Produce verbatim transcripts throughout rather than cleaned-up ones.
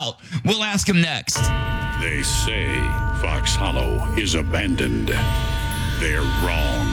out? We'll ask him next. They say Fox Hollow is abandoned. They're wrong.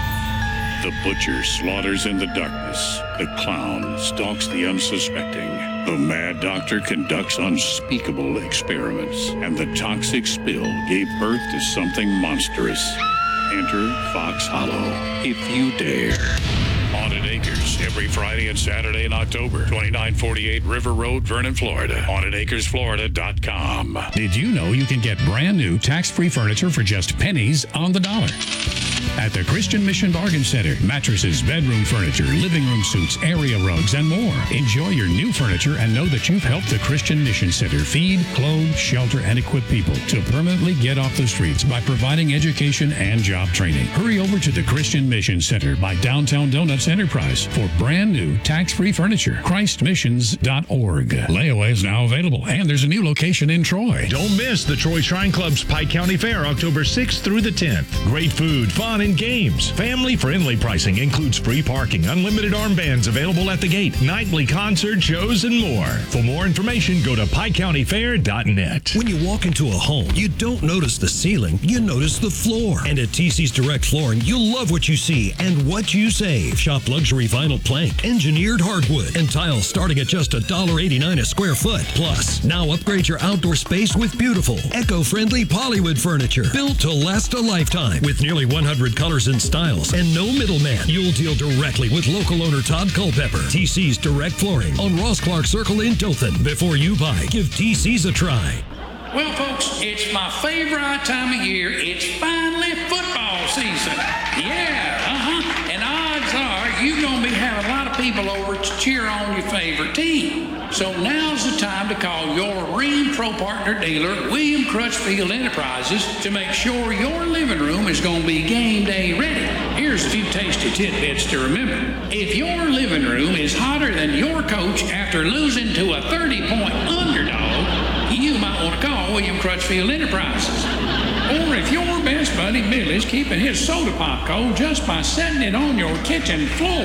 The butcher slaughters in the darkness. The clown stalks the unsuspecting. The mad doctor conducts unspeakable experiments. And the toxic spill gave birth to something monstrous. Enter Fox Hollow, if you dare. Haunted Acres, every Friday and Saturday in October. twenty-nine forty-eight River Road, Vernon, Florida. haunted acres florida dot com. Did you know you can get brand new tax-free furniture for just pennies on the dollar? At the Christian Mission Bargain Center, mattresses, bedroom furniture, living room suites, area rugs, and more. Enjoy your new furniture and know that you've helped the Christian Mission Center feed, clothe, shelter, and equip people to permanently get off the streets by providing education and job training. Hurry over to the Christian Mission Center by Downtown Donuts Enterprise for brand new tax-free furniture. christ missions dot org. Layaway is now available, and there's a new location in Troy. Don't miss the Troy Shrine Club's Pike County Fair, October sixth through the tenth. Great food, fun, and games. Family-friendly pricing includes free parking, unlimited armbands available at the gate, nightly concert shows, and more. For more information, go to pike county fair dot net. When you walk into a home, you don't notice the ceiling, you notice the floor. And at T C's Direct Flooring, you'll love what you see and what you save. Shop luxury vinyl plank, engineered hardwood, and tiles starting at just one dollar eighty-nine a square foot. Plus, now upgrade your outdoor space with beautiful, eco-friendly Polywood furniture built to last a lifetime. With nearly one hundred colors and styles and no middleman, you'll deal directly with local owner Todd Culpepper. T C's Direct Flooring on Ross Clark Circle in Dothan. Before you buy, give T C's a try. Well, folks, it's my favorite time of year. It's finally football season. Yeah, uh-huh. And odds are you're going to be having a lot of people over to cheer on your favorite team. So now's the time to call your Rheem Pro Partner dealer, William Crutchfield Enterprises, to make sure your living room is going to be game day ready. Here's a few tasty tidbits to remember. If your living room is hotter than your coach after losing to a thirty-point underdog, you might want to call William Crutchfield Enterprises. Or if your best buddy Billy's keeping his soda pop cold just by setting it on your kitchen floor,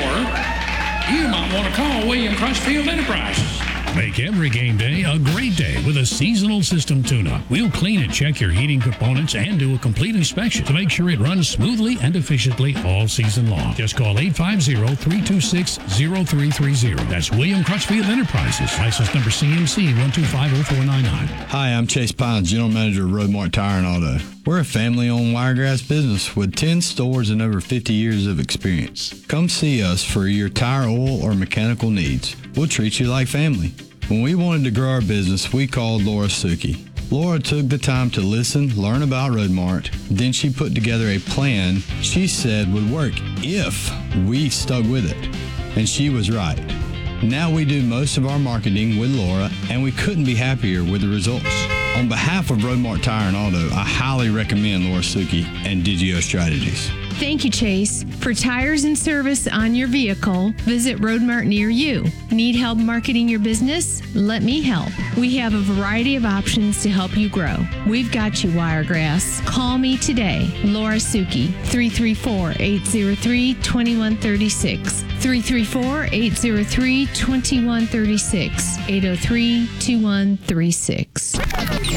you might want to call William Crutchfield Enterprises. Make every game day a great day with a seasonal system tune-up. We'll clean and check your heating components and do a complete inspection to make sure it runs smoothly and efficiently all season long. Just call eight five zero, three two six, zero three three zero. That's William Crutchfield Enterprises. License number C M C one two five zero four nine nine. Hi, I'm Chase Pines, General Manager of Roadmark Tire and Auto. We're a family-owned Wiregrass business with ten stores and over fifty years of experience. Come see us for your tire, oil, or mechanical needs. We'll treat you like family. When we wanted to grow our business, we called Laura Suki. Laura took the time to listen, learn about Roadmark, then she put together a plan she said would work if we stuck with it. And she was right. Now we do most of our marketing with Laura, and we couldn't be happier with the results. On behalf of Roadmark Tire and Auto, I highly recommend Laura Suki and Digio Strategies. Thank you, Chase. For tires and service on your vehicle, visit Roadmark near you. Need help marketing your business? Let me help. We have a variety of options to help you grow. We've got you, Wiregrass. Call me today, Laura Suki, three three four, eight zero three, two one three six. three three four, eight zero three, two one three six. eight zero three, two one three six.